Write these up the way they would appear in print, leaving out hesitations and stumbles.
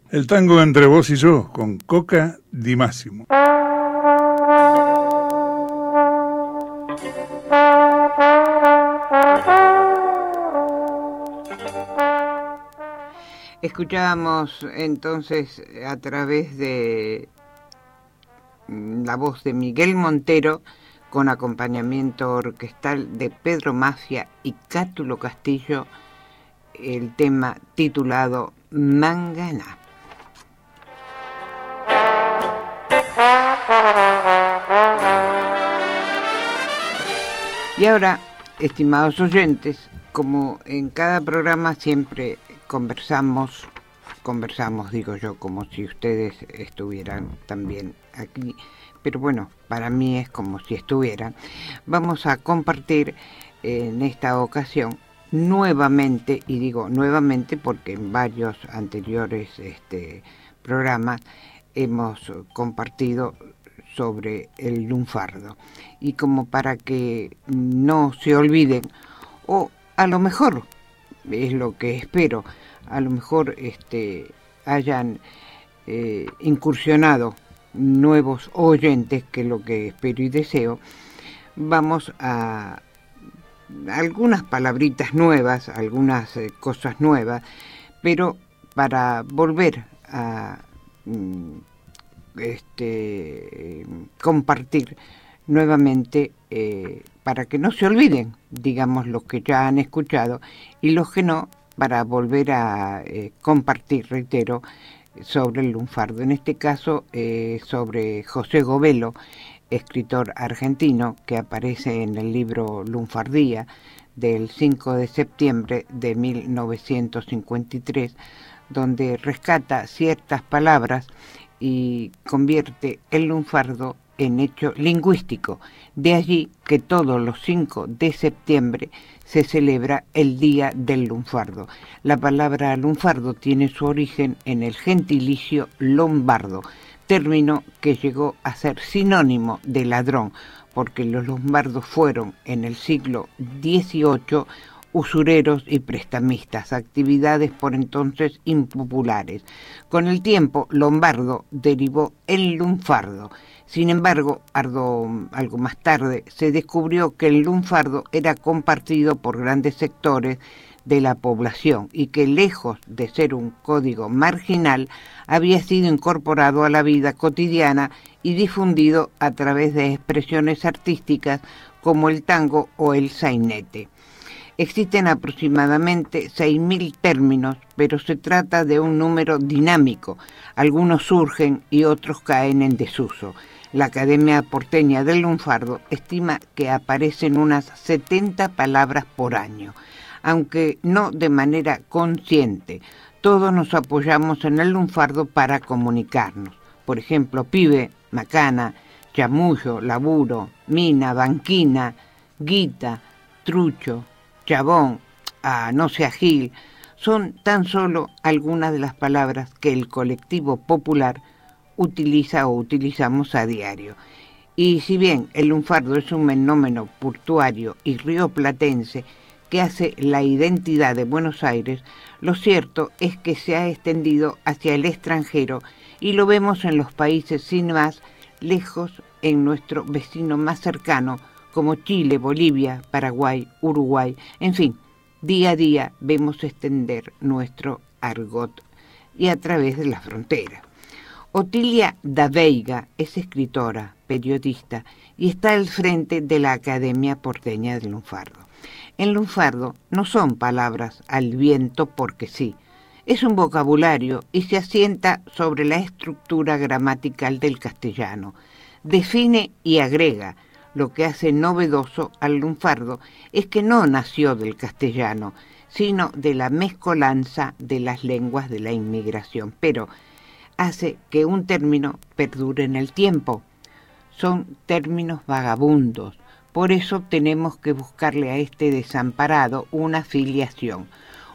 El tango entre vos y yo, con Coca Di Massimo. Escuchábamos entonces a través de la voz de Miguel Montero, con acompañamiento orquestal de Pedro Mafia y Cátulo Castillo, el tema titulado Mangana. Y ahora, estimados oyentes, como en cada programa siempre conversamos, digo yo, como si ustedes estuvieran también aquí, pero bueno, para mí es como si estuvieran. Vamos a compartir en esta ocasión nuevamente, y digo nuevamente porque en varios anteriores programas hemos compartido sobre el lunfardo, y como para que no se olviden, o a lo mejor es lo que espero, a lo mejor hayan incursionado nuevos oyentes, que es lo que espero y deseo. Vamos a algunas palabritas nuevas, algunas cosas nuevas, pero para volver a compartir nuevamente, para que no se olviden, digamos, los que ya han escuchado, y los que no, para volver a compartir, reitero, sobre el lunfardo. En este caso, sobre José Govelo, escritor argentino, que aparece en el libro Lunfardía del 5 de septiembre de 1953, donde rescata ciertas palabras y convierte el lunfardo en hecho lingüístico. De allí que todos los 5 de septiembre se celebra el Día del Lunfardo. La palabra lunfardo tiene su origen en el gentilicio lombardo, término que llegó a ser sinónimo de ladrón, porque los lombardos fueron en el siglo XVIII usureros y prestamistas, actividades por entonces impopulares. Con el tiempo, lombardo derivó en lunfardo. Sin embargo, algo más tarde, se descubrió que el lunfardo era compartido por grandes sectores de la población y que, lejos de ser un código marginal, había sido incorporado a la vida cotidiana y difundido a través de expresiones artísticas como el tango o el sainete. Existen aproximadamente 6.000 términos, pero se trata de un número dinámico. Algunos surgen y otros caen en desuso. La Academia Porteña del Lunfardo estima que aparecen unas 70 palabras por año, aunque no de manera consciente. Todos nos apoyamos en el lunfardo para comunicarnos. Por ejemplo, pibe, macana, chamullo, laburo, mina, banquina, guita, trucho, chabón, no sea gil, son tan solo algunas de las palabras que el colectivo popular utiliza o utilizamos a diario. Y si bien el lunfardo es un fenómeno portuario y rioplatense que hace la identidad de Buenos Aires, lo cierto es que se ha extendido hacia el extranjero y lo vemos en los países sin más lejos, en nuestro vecino más cercano, como Chile, Bolivia, Paraguay, Uruguay, en fin, día a día vemos extender nuestro argot y a través de la frontera. Otilia da Veiga es escritora, periodista y está al frente de la Academia Porteña del Lunfardo. El lunfardo no son palabras al viento porque sí, es un vocabulario y se asienta sobre la estructura gramatical del castellano. Define y agrega. Lo que hace novedoso al lunfardo es que no nació del castellano, sino de la mezcolanza de las lenguas de la inmigración, pero hace que un término perdure en el tiempo. Son términos vagabundos, por eso tenemos que buscarle a este desamparado una filiación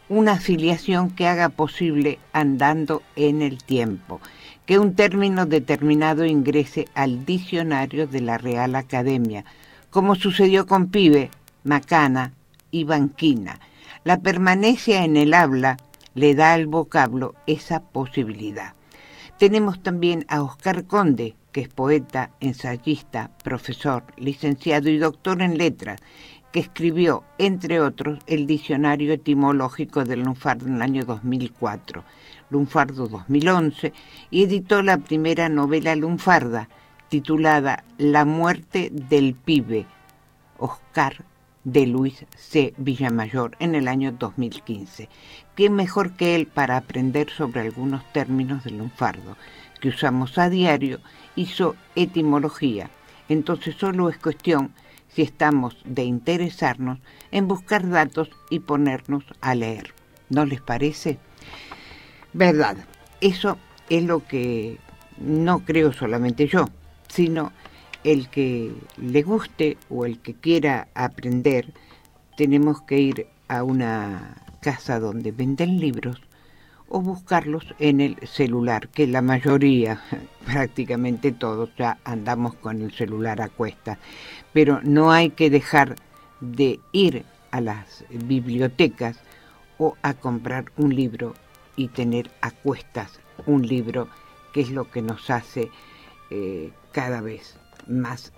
que haga posible andando en el tiempo, que un término determinado ingrese al diccionario de la Real Academia, como sucedió con pibe, macana y banquina. La permanencia en el habla le da al vocablo esa posibilidad. Tenemos también a Oscar Conde, que es poeta, ensayista, profesor, licenciado y doctor en letras, que escribió, entre otros, el Diccionario Etimológico del Lunfardo en el año 2004, Lunfardo 2011, y editó la primera novela lunfarda, titulada La muerte del pibe, Oscar de Luis C. Villamayor, en el año 2015. ¿Qué mejor que él para aprender sobre algunos términos del lunfardo que usamos a diario? Hizo etimología. Entonces solo es cuestión, si estamos de interesarnos, en buscar datos y ponernos a leer. ¿No les parece? ¿Verdad? Eso es lo que no creo solamente yo, sino el que le guste o el que quiera aprender. Tenemos que ir a una casa donde venden libros o buscarlos en el celular, que la mayoría, prácticamente todos, ya andamos con el celular a cuestas. Pero no hay que dejar de ir a las bibliotecas o a comprar un libro y tener a cuestas un libro, que es lo que nos hace cada vez más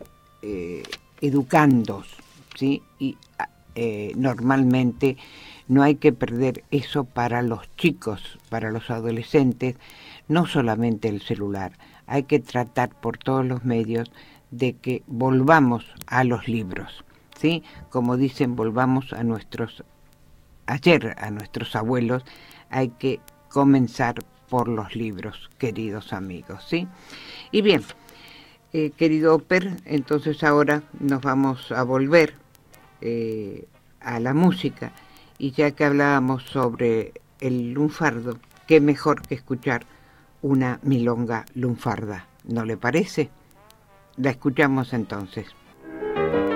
educandos, ¿sí? Y normalmente no hay que perder eso para los chicos, para los adolescentes, no solamente el celular. Hay que tratar por todos los medios de que volvamos a los libros, ¿sí? Como dicen, volvamos a nuestros abuelos. Hay que comenzar por los libros, queridos amigos, ¿sí? Y bien, querido Oper, entonces ahora nos vamos a volver a la música, y ya que hablábamos sobre el lunfardo, qué mejor que escuchar una milonga lunfarda, ¿no le parece? La escuchamos entonces.